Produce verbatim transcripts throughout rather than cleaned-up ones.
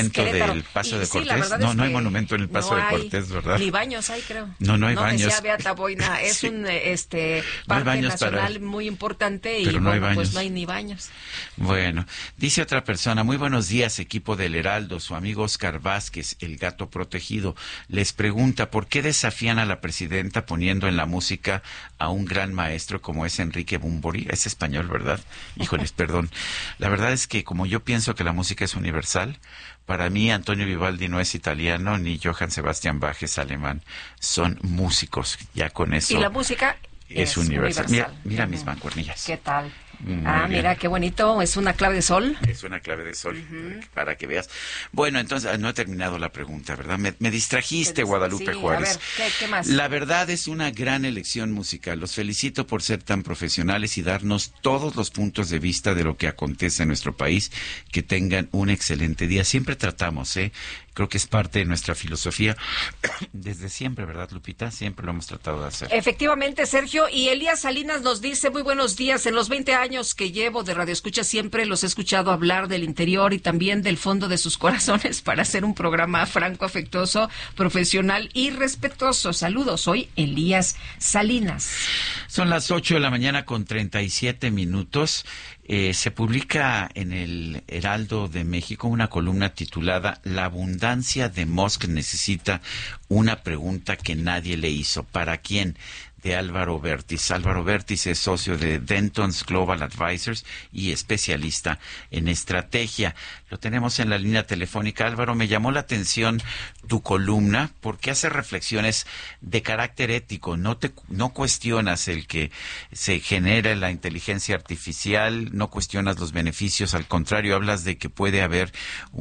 monumento del Paso y, de sí, Cortés. No, no hay monumento en el Paso no de hay, Cortés, ¿verdad? Ni baños hay, creo. No, no hay no, baños. Decía Beata Boina, es sí. un este no parque nacional para... muy importante y no bueno, pues no hay ni baños. Bueno, dice otra persona, muy buenos días, equipo del Heraldo, su amigo Oscar Vázquez, el gato protegido, les pregunta, ¿por qué desafían a la presidenta poniendo en la música a un gran maestro como es Enrique Bunbury? Es español, ¿verdad? Híjoles, perdón. La verdad es que como yo pienso que la música es universal, para mí Antonio Vivaldi no es italiano, ni Johann Sebastian Bach es alemán, son músicos, ya con eso. Y la música es, es universal. universal. Mira, mira mis mancuernillas. ¿Qué tal? Muy ah, bien. Mira, qué bonito, es una clave de sol. Es una clave de sol, uh-huh. para que veas. Bueno, entonces, no he terminado la pregunta, ¿verdad? Me, me distrajiste, Guadalupe sí, Juárez. A ver, ¿qué, qué más? La verdad es una gran elección musical. Los felicito por ser tan profesionales y darnos todos los puntos de vista de lo que acontece en nuestro país. Que tengan un excelente día. Siempre tratamos, ¿eh? Creo que es parte de nuestra filosofía desde siempre, ¿verdad, Lupita? Siempre lo hemos tratado de hacer. Efectivamente, Sergio. Y Elías Salinas nos dice, muy buenos días. En los veinte años que llevo de Radio Escucha siempre los he escuchado hablar del interior y también del fondo de sus corazones para hacer un programa franco, afectuoso, profesional y respetuoso. Saludos, soy Elías Salinas. Son las ocho de la mañana con treinta y siete minutos. Eh, se publica en el Heraldo de México una columna titulada La abundancia de Musk necesita una pregunta que nadie le hizo. ¿Para quién? De Álvaro Vértiz. Álvaro Vértiz es socio de Denton's Global Advisors y especialista en estrategia. Lo tenemos en la línea telefónica. Álvaro, me llamó la atención tu columna porque hace reflexiones de carácter ético. No te, no cuestionas el que se genere la inteligencia artificial, no cuestionas los beneficios, al contrario, hablas de que puede haber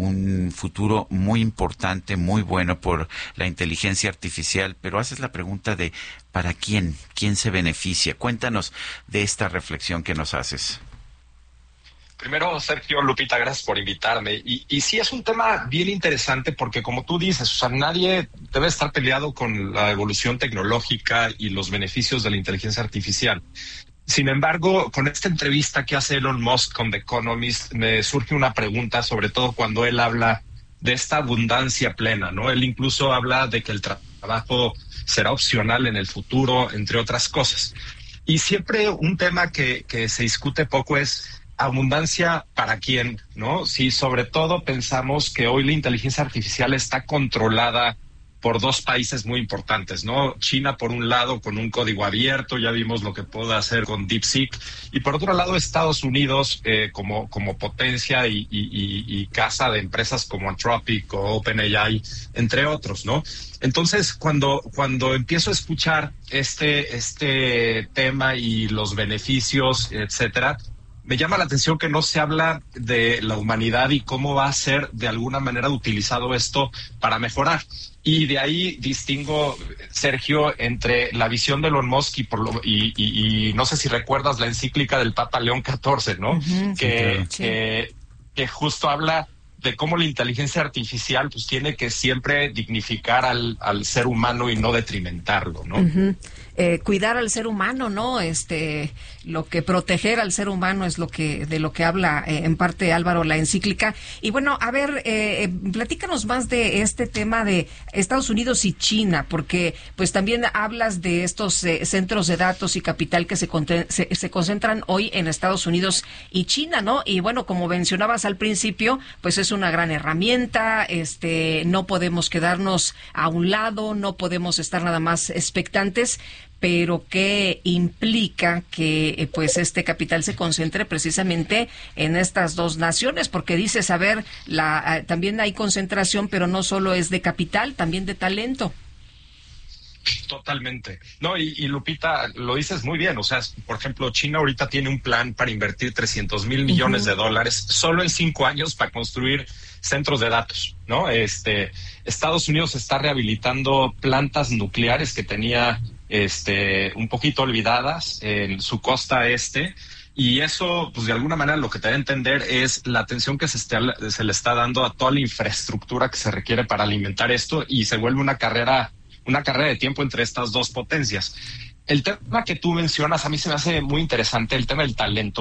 un futuro muy importante, muy bueno por la inteligencia artificial, pero haces la pregunta de ¿para quién? ¿Quién se beneficia? Cuéntanos de esta reflexión que nos haces. Primero, Sergio, Lupita, gracias por invitarme. Y, y sí, es un tema bien interesante porque, como tú dices, o sea, nadie debe estar peleado con la evolución tecnológica y los beneficios de la inteligencia artificial. Sin embargo, con esta entrevista que hace Elon Musk con The Economist, me surge una pregunta, sobre todo cuando él habla de esta abundancia plena, ¿no? Él incluso habla de que el tra- trabajo será opcional en el futuro, entre otras cosas. Y siempre un tema que, que se discute poco es abundancia para quién, ¿no? Si sobre todo pensamos que hoy la inteligencia artificial está controlada por dos países muy importantes, ¿no? China, por un lado, con un código abierto, ya vimos lo que puede hacer con DeepSeek, y por otro lado, Estados Unidos eh, como, como potencia y, y, y, y casa de empresas como Anthropic o OpenAI, entre otros, ¿no? Entonces, cuando, cuando empiezo a escuchar este, este tema y los beneficios, etcétera, me llama la atención que no se habla de la humanidad y cómo va a ser de alguna manera utilizado esto para mejorar. Y de ahí distingo, Sergio, entre la visión de Elon Musk y, por lo, y, y, y no sé si recuerdas la encíclica del Papa León catorce, ¿no? Uh-huh, que, sí, claro. que, que justo habla de cómo la inteligencia artificial pues tiene que siempre dignificar al, al ser humano y no detrimentarlo, ¿no? Uh-huh. Eh, cuidar al ser humano, ¿no? Este, lo que proteger al ser humano es lo que de lo que habla eh, en parte Álvaro la encíclica. Y bueno, a ver, eh, platícanos más de este tema de Estados Unidos y China, porque pues también hablas de estos eh, centros de datos y capital que se, se, se concentran hoy en Estados Unidos y China, ¿no? Y bueno, como mencionabas al principio, pues es una gran herramienta, este, no podemos quedarnos a un lado, no podemos estar nada más expectantes, pero que implica que eh, pues este capital se concentre precisamente en estas dos naciones, porque dices, a ver, la, eh, también hay concentración, pero no solo es de capital, también de talento. Totalmente. No, y, y Lupita, lo dices muy bien. O sea, por ejemplo, China ahorita tiene un plan para invertir trescientos mil millones uh-huh. de dólares solo en cinco años para construir centros de datos, ¿no? Este, Estados Unidos está rehabilitando plantas nucleares que tenía este, un poquito olvidadas en su costa este. Y eso, pues de alguna manera lo que te da a entender es la atención que se, esté, se le está dando a toda la infraestructura que se requiere para alimentar esto, y se vuelve una carrera una carrera de tiempo entre estas dos potencias. El tema que tú mencionas a mí se me hace muy interesante, el tema del talento,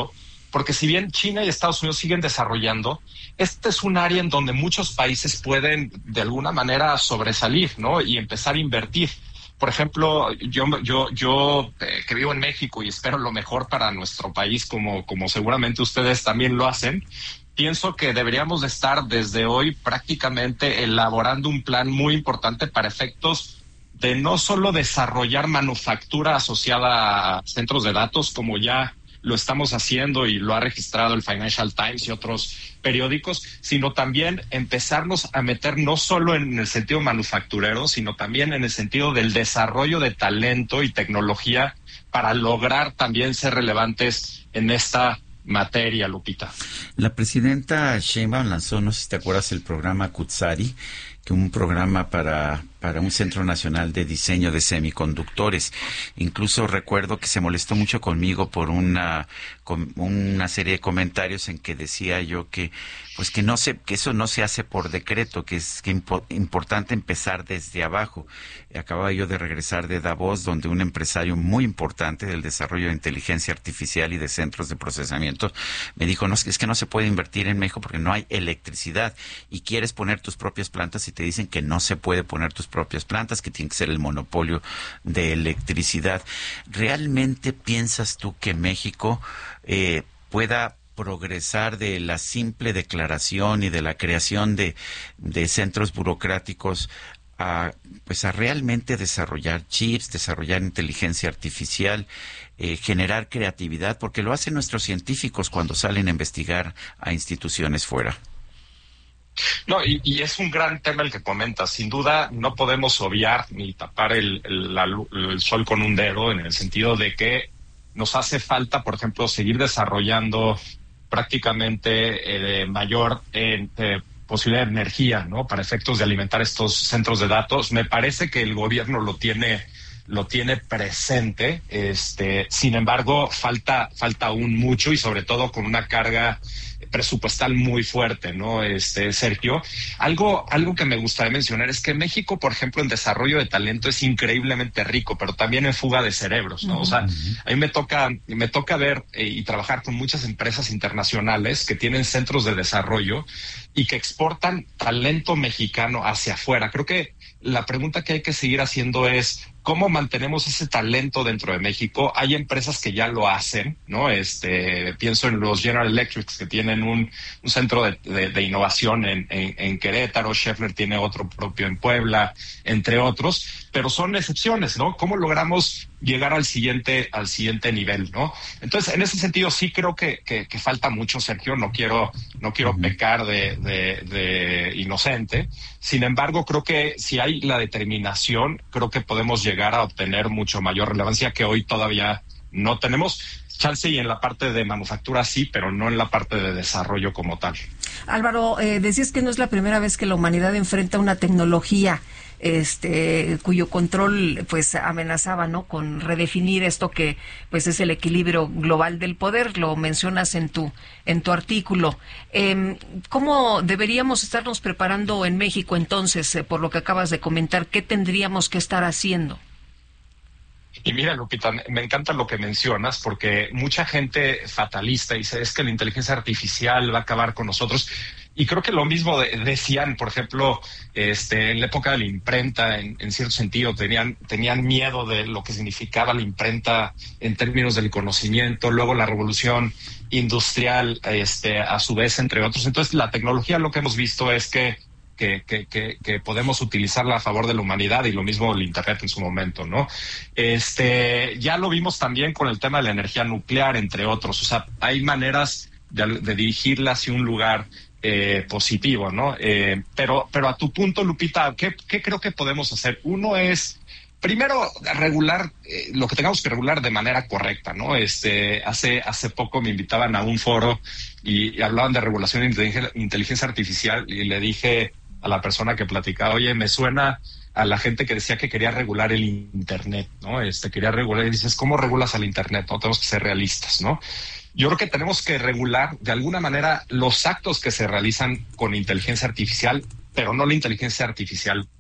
porque si bien China y Estados Unidos siguen desarrollando, este es un área en donde muchos países pueden de alguna manera sobresalir, ¿no? Y empezar a invertir. Por ejemplo, yo yo yo eh, que vivo en México y espero lo mejor para nuestro país, como como seguramente ustedes también lo hacen, pienso que deberíamos de estar desde hoy prácticamente elaborando un plan muy importante para efectos de no solo desarrollar manufactura asociada a centros de datos, como ya lo estamos haciendo y lo ha registrado el Financial Times y otros periódicos, sino también empezarnos a meter no solo en el sentido manufacturero, sino también en el sentido del desarrollo de talento y tecnología para lograr también ser relevantes en esta materia, Lupita. La presidenta Sheinbaum lanzó, no sé si te acuerdas, el programa Kutsari, que un programa para para un Centro Nacional de Diseño de Semiconductores. Incluso recuerdo que se molestó mucho conmigo por una con una serie de comentarios en que decía yo que pues que no se que eso no se hace por decreto, que es que impo, importante empezar desde abajo. Acababa yo de regresar de Davos, donde un empresario muy importante del desarrollo de inteligencia artificial y de centros de procesamiento me dijo, no, es que no se puede invertir en México porque no hay electricidad y quieres poner tus propias plantas y te dicen que no se puede poner tus propias plantas, que tiene que ser el monopolio de electricidad. ¿Realmente piensas tú que México eh, pueda progresar de la simple declaración y de la creación de, de centros burocráticos a, pues a realmente desarrollar chips, desarrollar inteligencia artificial, eh, generar creatividad? Porque lo hacen nuestros científicos cuando salen a investigar a instituciones fuera. No, y, y es un gran tema el que comentas. Sin duda no podemos obviar ni tapar el, el, la, el sol con un dedo, en el sentido de que nos hace falta, por ejemplo, seguir desarrollando prácticamente eh, mayor eh, eh, posibilidad de energía, ¿no? Para efectos de alimentar estos centros de datos. Me parece que el gobierno lo tiene lo tiene presente. Este, sin embargo, falta falta aún mucho, y sobre todo con una carga presupuestal muy fuerte, ¿no? Este, Sergio, algo algo que me gustaría mencionar es que México, por ejemplo, en desarrollo de talento es increíblemente rico, pero también en fuga de cerebros, ¿no? Uh-huh. O sea, a mí me toca me toca ver eh, y trabajar con muchas empresas internacionales que tienen centros de desarrollo y que exportan talento mexicano hacia afuera. Creo que la pregunta que hay que seguir haciendo es ¿cómo mantenemos ese talento dentro de México? Hay empresas que ya lo hacen, ¿no? Este, pienso en los General Electric, que tienen un, un centro de, de, de innovación en, en, en Querétaro, Schaeffler tiene otro propio en Puebla, entre otros, pero son excepciones, ¿no? ¿Cómo logramos llegar al siguiente al siguiente nivel, ¿no? Entonces, en ese sentido sí creo que, que, que falta mucho, Sergio. No quiero no quiero uh-huh. pecar de, de, de inocente. Sin embargo, creo que si hay la determinación, creo que podemos llegar a obtener mucho mayor relevancia que hoy todavía no tenemos. Chance y en la parte de manufactura sí, pero no en la parte de desarrollo como tal. Álvaro, eh, decías que no es la primera vez que la humanidad enfrenta una tecnología este cuyo control pues amenazaba, ¿no?, con redefinir esto que pues es el equilibrio global del poder. Lo mencionas en tu en tu artículo. Eh, ¿Cómo deberíamos estarnos preparando en México entonces, eh, por lo que acabas de comentar? ¿Qué tendríamos que estar haciendo? Y mira, Lupita, me encanta lo que mencionas, porque mucha gente fatalista dice, es que la inteligencia artificial va a acabar con nosotros. Y creo que lo mismo de, decían, por ejemplo, este, en la época de la imprenta, en, en cierto sentido, tenían, tenían miedo de lo que significaba la imprenta en términos del conocimiento, luego la revolución industrial, este, a su vez, entre otros. Entonces, la tecnología, lo que hemos visto es que Que, que, que, que podemos utilizarla a favor de la humanidad, y lo mismo el Internet en su momento, ¿no? Este, ya lo vimos también con el tema de la energía nuclear, entre otros. O sea, hay maneras de, de dirigirla hacia un lugar eh, positivo, ¿no? Eh, pero, pero a tu punto, Lupita, ¿qué, qué creo que podemos hacer? Uno es, primero, regular eh, lo que tengamos que regular de manera correcta, ¿no? Este, hace, hace poco me invitaban a un foro y, y hablaban de regulación de inteligencia, inteligencia artificial, y le dije a la persona que platicaba, oye, me suena a la gente que decía que quería regular el Internet, ¿no? Este, quería regular, y dices, ¿cómo regulas al Internet? No, tenemos que ser realistas, ¿no? Yo creo que tenemos que regular de alguna manera los actos que se realizan con inteligencia artificial, pero no la inteligencia artificial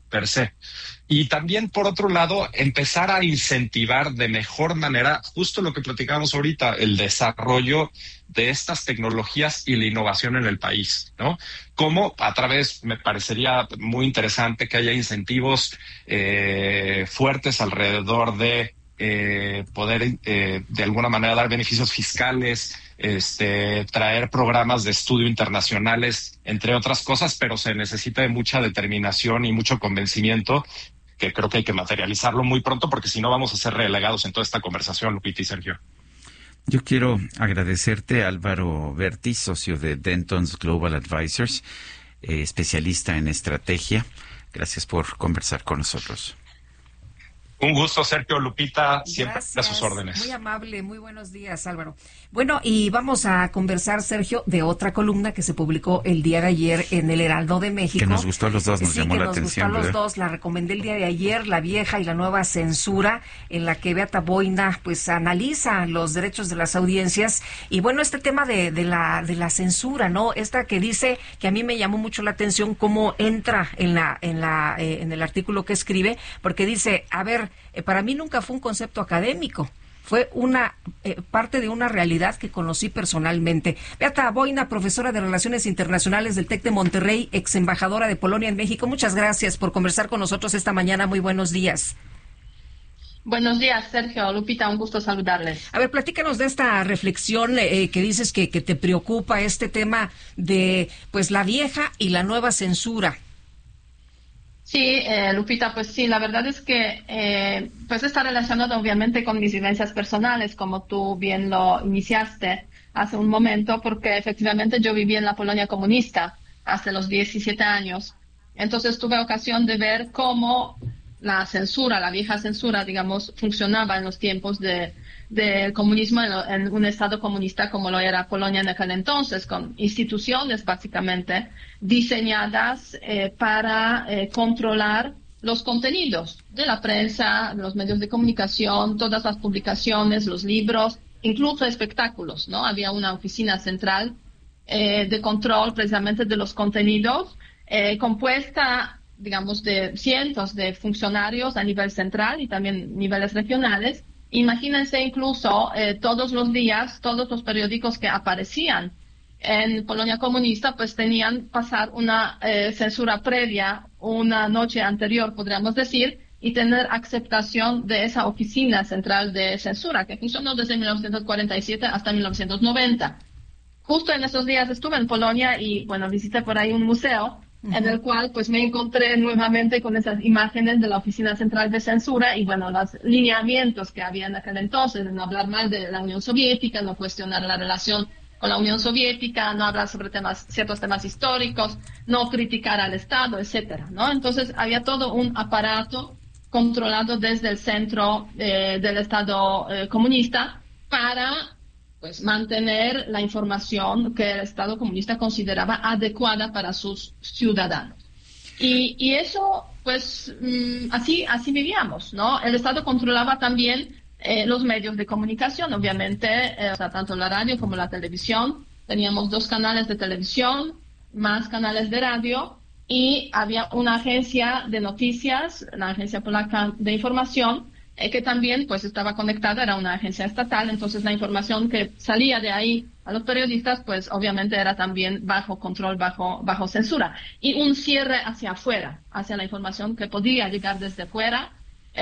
per se. Y también, por otro lado, empezar a incentivar de mejor manera justo lo que platicábamos ahorita, el desarrollo de estas tecnologías y la innovación en el país, ¿no? Como a través, me parecería muy interesante que haya incentivos eh, fuertes alrededor de eh, poder eh, de alguna manera dar beneficios fiscales, este, traer programas de estudio internacionales, entre otras cosas, pero se necesita de mucha determinación y mucho convencimiento, que creo que hay que materializarlo muy pronto, porque si no vamos a ser relegados en toda esta conversación, Lupita y Sergio. Yo quiero agradecerte, Álvaro Berti, socio de Dentons Global Advisors, eh, especialista en estrategia. Gracias por conversar con nosotros. Un gusto, Sergio, Lupita, siempre Gracias, a sus órdenes. Muy amable, muy buenos días, Álvaro. Bueno, y vamos a conversar, Sergio, de otra columna que se publicó el día de ayer en el Heraldo de México. Que nos gustó a los dos, nos sí, llamó que la nos atención. Gustó a los dos, la recomendé el día de ayer, La vieja y la nueva censura, en la que Beata Boina pues analiza los derechos de las audiencias. Y bueno, este tema de, de la de la censura, ¿no? Esta que dice, que a mí me llamó mucho la atención cómo entra en la en la eh, en el artículo que escribe, porque dice, a ver, eh, para mí nunca fue un concepto académico. Fue una eh, parte de una realidad que conocí personalmente. Beata Boina, profesora de Relaciones Internacionales del TEC de Monterrey, ex embajadora de Polonia en México. Muchas gracias por conversar con nosotros esta mañana. Muy buenos días. Buenos días, Sergio, Lupita, un gusto saludarles. A ver, platícanos de esta reflexión eh, que dices que, que te preocupa este tema de pues la vieja y la nueva censura. Sí, eh, Lupita, pues sí, la verdad es que eh, pues está relacionado obviamente con mis vivencias personales, como tú bien lo iniciaste hace un momento, porque efectivamente yo viví en la Polonia comunista hasta los diecisiete años. Entonces tuve ocasión de ver cómo la censura, la vieja censura, digamos, funcionaba en los tiempos de del comunismo en, en un estado comunista como lo era Polonia en aquel entonces, con instituciones básicamente diseñadas eh, para eh, controlar los contenidos de la prensa, de los medios de comunicación, todas las publicaciones, los libros, incluso espectáculos, ¿no? Había una oficina central eh, de control precisamente de los contenidos, eh, compuesta, digamos, de cientos de funcionarios a nivel central y también niveles regionales. Imagínense incluso eh, todos los días, todos los periódicos que aparecían en Polonia comunista, pues tenían pasar una eh, censura previa, una noche anterior, podríamos decir, y tener aceptación de esa oficina central de censura, que funcionó desde mil novecientos cuarenta y siete hasta mil novecientos noventa. Justo en esos días estuve en Polonia y, bueno, visité por ahí un museo, Uh-huh. en el cual pues me encontré nuevamente con esas imágenes de la Oficina Central de Censura y bueno, los lineamientos que había en aquel entonces, de no hablar mal de la Unión Soviética, no cuestionar la relación con la Unión Soviética, no hablar sobre temas, ciertos temas históricos, no criticar al Estado, etcétera, ¿no? Entonces había todo un aparato controlado desde el centro eh, del Estado eh, comunista para pues mantener la información que el Estado comunista consideraba adecuada para sus ciudadanos. Y, y eso, pues, mmm, así, así vivíamos, ¿no? El Estado controlaba también eh, los medios de comunicación, obviamente, eh, o sea, tanto la radio como la televisión. Teníamos dos canales de televisión, más canales de radio, y había una agencia de noticias, la Agencia Polaca de Información, que también pues estaba conectada, era una agencia estatal, entonces la información que salía de ahí a los periodistas pues obviamente era también bajo control, bajo, bajo censura. Y un cierre hacia afuera, hacia la información que podía llegar desde fuera.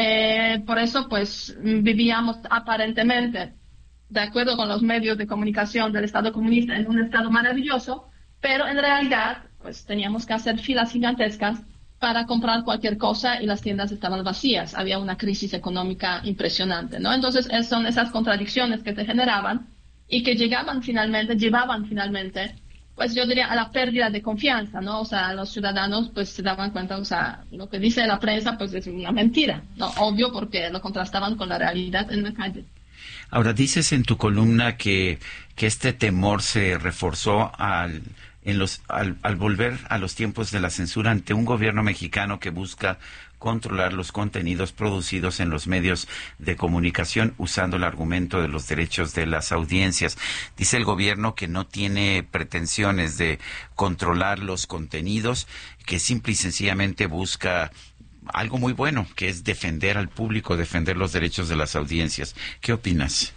Eh, por eso pues vivíamos aparentemente, de acuerdo con los medios de comunicación del Estado comunista, en un estado maravilloso, pero en realidad pues teníamos que hacer filas gigantescas para comprar cualquier cosa y las tiendas estaban vacías. Había una crisis económica impresionante, ¿no? Entonces, es, son esas contradicciones que se generaban y que llegaban finalmente, llevaban finalmente, pues yo diría, a la pérdida de confianza, ¿no? O sea, los ciudadanos, pues se daban cuenta, o sea, lo que dice la prensa, pues es una mentira, ¿no? Obvio, porque lo contrastaban con la realidad en la calle. Ahora, dices en tu columna que, que este temor se reforzó al... En los, al, al volver a los tiempos de la censura ante un gobierno mexicano que busca controlar los contenidos producidos en los medios de comunicación usando el argumento de los derechos de las audiencias. Dice el gobierno que no tiene pretensiones de controlar los contenidos, que simple y sencillamente busca algo muy bueno, que es defender al público, defender los derechos de las audiencias. ¿Qué opinas?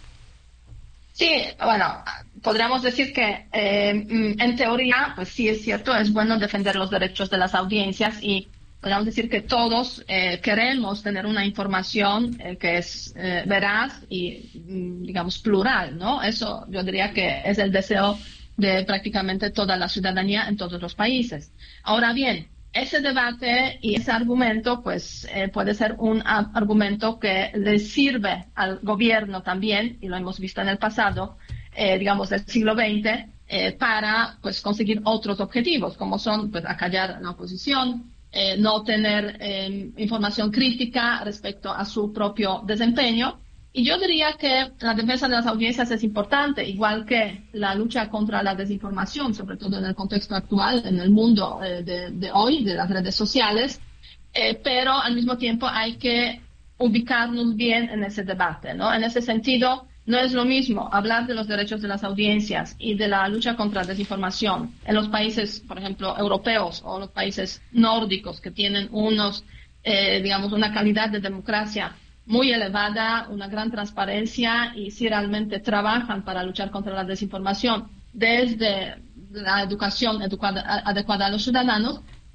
Sí, bueno, podríamos decir que eh, en teoría, pues sí es cierto, es bueno defender los derechos de las audiencias y podríamos decir que todos eh, queremos tener una información eh, que es eh, veraz y, digamos, plural, ¿no? Eso yo diría que es el deseo de prácticamente toda la ciudadanía en todos los países. Ahora bien, ese debate y ese argumento, pues, eh, puede ser un a- argumento que le sirve al gobierno también, y lo hemos visto en el pasado, eh, digamos, del siglo veinte, eh, para, pues, conseguir otros objetivos, como son, pues, acallar la oposición, eh, no tener eh, información crítica respecto a su propio desempeño. Y yo diría que la defensa de las audiencias es importante, igual que la lucha contra la desinformación, sobre todo en el contexto actual, en el mundo eh, de, de hoy, de las redes sociales, eh, pero al mismo tiempo hay que ubicarnos bien en ese debate, ¿no? En ese sentido, no es lo mismo hablar de los derechos de las audiencias y de la lucha contra la desinformación en los países, por ejemplo, europeos o los países nórdicos que tienen unos, eh, digamos, una calidad de democracia muy elevada, una gran transparencia y si realmente trabajan para luchar contra la desinformación desde la educación educada, adecuada a los ciudadanos,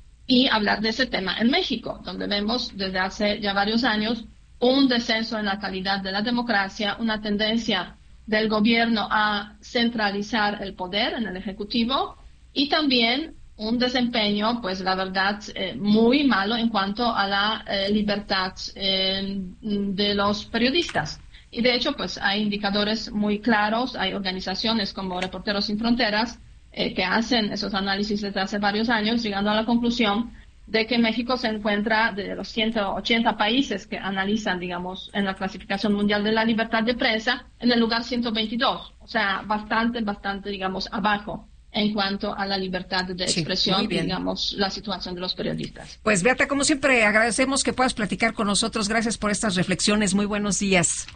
y hablar de ese tema en México, donde vemos desde hace ya varios años un descenso en la calidad de la democracia, una tendencia del gobierno a centralizar el poder en el Ejecutivo y también un desempeño, pues la verdad, eh, muy malo en cuanto a la eh, libertad eh, de los periodistas. Y de hecho, pues hay indicadores muy claros, hay organizaciones como Reporteros Sin Fronteras eh, que hacen esos análisis desde hace varios años, llegando a la conclusión de que México se encuentra, de los ciento ochenta países que analizan, digamos, en la clasificación mundial de la libertad de prensa, en el lugar ciento veintidós, o sea, bastante, bastante, digamos, abajo en cuanto a la libertad de expresión, sí, y, digamos, la situación de los periodistas. Pues, Beata, como siempre, agradecemos que puedas platicar con nosotros. Gracias por estas reflexiones. Muy buenos días.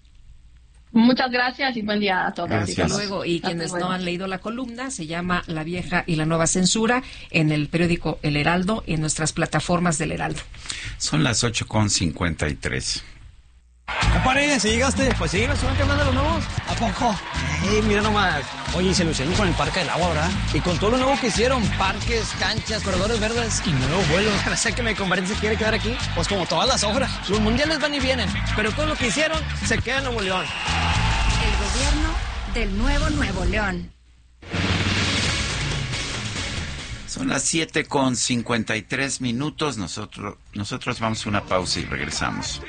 Muchas gracias y buen día a todos. Hasta luego. Y quienes no han leído la columna, se llama La vieja y la nueva censura, en el periódico El Heraldo y en nuestras plataformas del Heraldo. Son las ocho con cincuenta y tres. Compadre, ¿si llegaste? Pues sí, ¿me suena que hablan de los nuevos? ¿A poco? Ey, mira nomás. Oye, y se lucieron con el Parque del Agua, ¿verdad? Y con todo lo nuevo que hicieron, parques, canchas, corredores verdes y nuevos vuelos. No sé que mi compadre se quiere quedar aquí. Pues como todas las obras. Los mundiales van y vienen, pero todo lo que hicieron se queda en Nuevo León. El gobierno del nuevo Nuevo León. Son las siete con cincuenta y tres minutos. Nosotros, nosotros vamos a una pausa y regresamos.